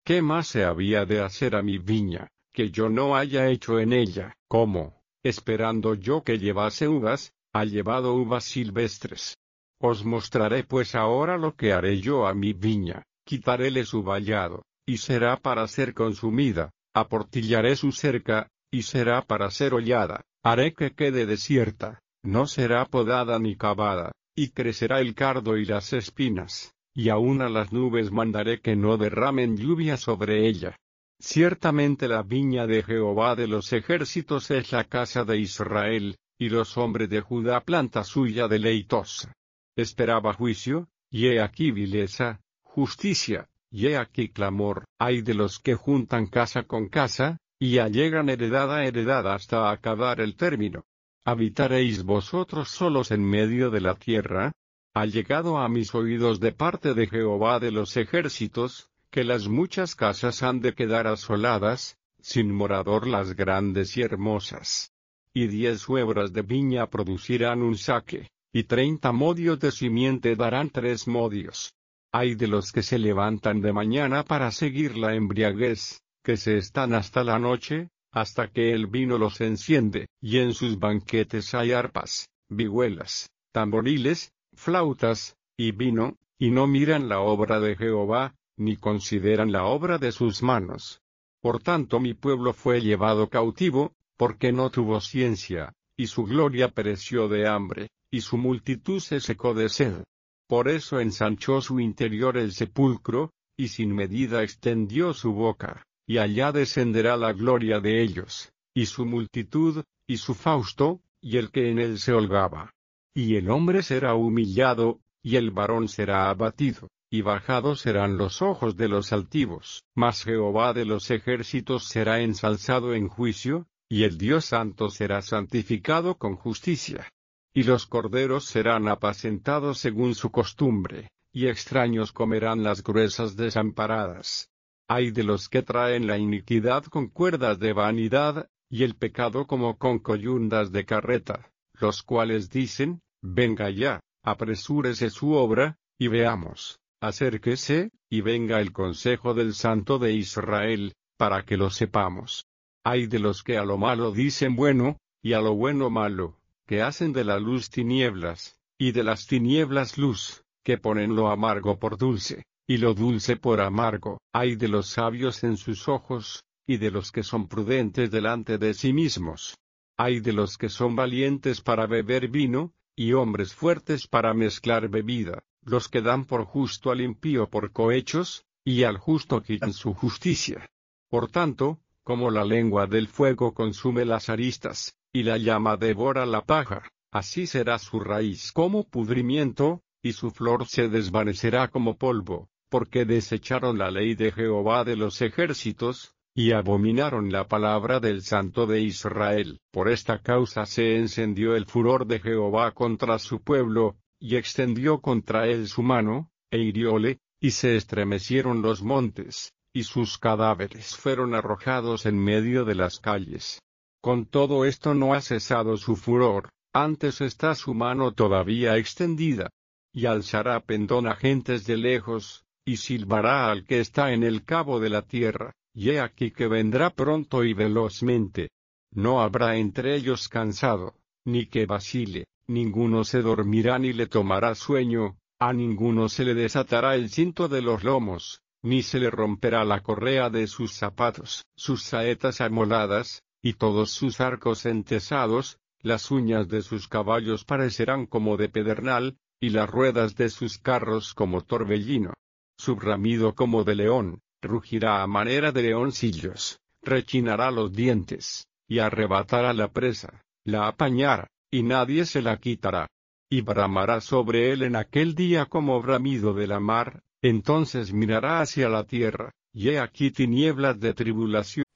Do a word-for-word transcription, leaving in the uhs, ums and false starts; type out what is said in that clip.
¿Qué más se había de hacer a mi viña, que yo no haya hecho en ella? Como, esperando yo que llevase uvas, ha llevado uvas silvestres. Os mostraré pues ahora lo que haré yo a mi viña: quitaréle su vallado, y será para ser consumida; aportillaré su cerca, y será para ser hollada; haré que quede desierta, no será podada ni cavada, y crecerá el cardo y las espinas, y aun a las nubes mandaré que no derramen lluvia sobre ella. Ciertamente la viña de Jehová de los ejércitos es la casa de Israel, y los hombres de Judá planta suya deleitosa. Esperaba juicio, y he aquí vileza; justicia, y he aquí clamor. Ay de los que juntan casa con casa, y allegan heredad a heredad hasta acabar el término. ¿Habitaréis vosotros solos en medio de la tierra? Ha llegado a mis oídos de parte de Jehová de los ejércitos, que las muchas casas han de quedar asoladas, sin morador las grandes y hermosas. Y diez huebras de viña producirán un saque, y treinta modios de simiente darán tres modios. Ay de los que se levantan de mañana para seguir la embriaguez, que se están hasta la noche, hasta que el vino los enciende, y en sus banquetes hay arpas, vihuelas, tamboriles, flautas, y vino, y no miran la obra de Jehová, ni consideran la obra de sus manos. Por tanto mi pueblo fue llevado cautivo, porque no tuvo ciencia, y su gloria pereció de hambre, y su multitud se secó de sed. Por eso ensanchó su interior el sepulcro, y sin medida extendió su boca, y allá descenderá la gloria de ellos, y su multitud, y su fausto, y el que en él se holgaba. Y el hombre será humillado, y el varón será abatido, y bajados serán los ojos de los altivos. Mas Jehová de los ejércitos será ensalzado en juicio, y el Dios santo será santificado con justicia. Y los corderos serán apacentados según su costumbre, y extraños comerán las gruesas desamparadas. Ay de los que traen la iniquidad con cuerdas de vanidad, y el pecado como con coyundas de carreta, los cuales dicen: venga ya, apresúrese su obra, y veamos; acérquese, y venga el consejo del Santo de Israel, para que lo sepamos. Ay de los que a lo malo dicen bueno, y a lo bueno malo, que hacen de la luz tinieblas, y de las tinieblas luz, que ponen lo amargo por dulce, y lo dulce por amargo. Ay de los sabios en sus ojos, y de los que son prudentes delante de sí mismos. Ay de los que son valientes para beber vino, y hombres fuertes para mezclar bebida, los que dan por justo al impío por cohechos, y al justo quitan su justicia. Por tanto, como la lengua del fuego consume las aristas, y la llama devora la paja, así será su raíz como pudrimiento, y su flor se desvanecerá como polvo, porque desecharon la ley de Jehová de los ejércitos, y abominaron la palabra del Santo de Israel. Por esta causa se encendió el furor de Jehová contra su pueblo, y extendió contra él su mano, e hirióle, y se estremecieron los montes, y sus cadáveres fueron arrojados en medio de las calles. Con todo esto no ha cesado su furor, antes está su mano todavía extendida. Y alzará pendón a gentes de lejos, y silbará al que está en el cabo de la tierra, y he aquí que vendrá pronto y velozmente. No habrá entre ellos cansado, ni que vacile, ninguno se dormirá ni le tomará sueño, a ninguno se le desatará el cinto de los lomos, ni se le romperá la correa de sus zapatos. Sus saetas amoladas, y todos sus arcos entesados, las uñas de sus caballos parecerán como de pedernal, y las ruedas de sus carros como torbellino. Su bramido como de león, rugirá a manera de leoncillos, rechinará los dientes, y arrebatará la presa, la apañará, y nadie se la quitará. Y bramará sobre él en aquel día como bramido de la mar, entonces mirará hacia la tierra, y he aquí tinieblas de tribulación.